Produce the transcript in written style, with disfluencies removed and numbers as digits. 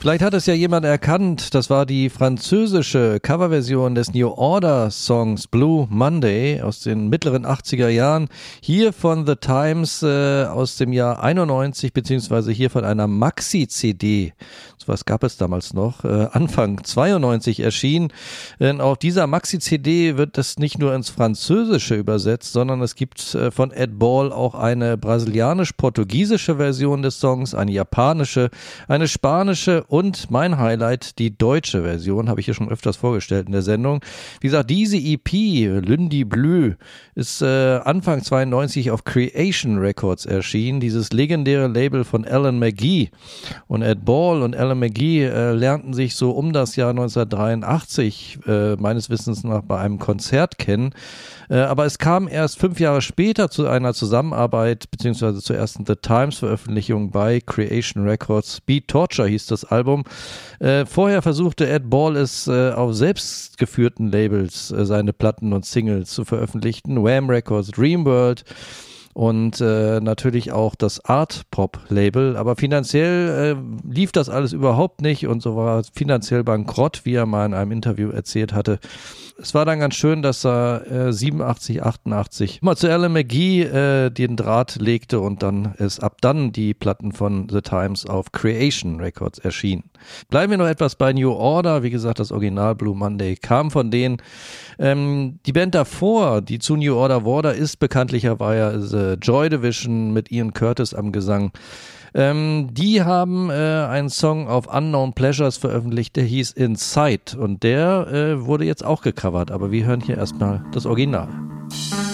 Vielleicht hat es ja jemand erkannt, das war die französische Coverversion des New Order Songs Blue Monday aus den mittleren 80er Jahren, hier von The Times aus dem Jahr 91, beziehungsweise hier von einer Maxi-CD, so was gab es damals noch, Anfang 92 erschienen. Auf dieser Maxi-CD wird das nicht nur ins Französische übersetzt, sondern es gibt von Ed Ball auch eine brasilianisch-portugiesische Version des Songs, eine japanische, eine spanische und mein Highlight, die deutsche Version, habe ich hier schon öfters vorgestellt in der Sendung. Wie gesagt, diese EP, Lundi Bleu, ist Anfang 92 auf Creation Records erschienen, dieses legendäre Label von Alan McGee. Und Ed Ball und Alan McGee lernten sich so um das Jahr 1983 meines Wissens nach bei einem Konzert kennen. Aber es kam erst 5 Jahre später zu einer Zusammenarbeit, beziehungsweise zur ersten The Times Veröffentlichung bei Creation Records. Beat Torture hieß das Album. Vorher versuchte Ed Ball es auf selbstgeführten Labels seine Platten und Singles zu veröffentlichen. Wham Records, Dreamworld und natürlich auch das Art-Pop-Label, aber finanziell lief das alles überhaupt nicht und so war finanziell bankrott, wie er mal in einem Interview erzählt hatte. Es war dann ganz schön, dass er 87, 88 mal zu Alan McGee den Draht legte und dann ab dann die Platten von The Times auf Creation Records erschienen. Bleiben wir noch etwas bei New Order. Wie gesagt, das Original Blue Monday kam von denen. Die Band davor, die zu New Order wurde, ist bekanntlicherweise Joy Division mit Ian Curtis am Gesang. Die haben einen Song auf Unknown Pleasures veröffentlicht, der hieß Inside und der wurde jetzt auch gecovert, aber wir hören hier erstmal das Original.